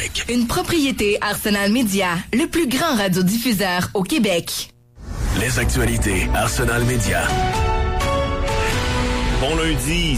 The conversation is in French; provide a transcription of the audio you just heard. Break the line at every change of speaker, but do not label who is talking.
Québec.
Une propriété Arsenal Média, le plus grand radiodiffuseur au Québec.
Les actualités Arsenal Média.
Bon lundi,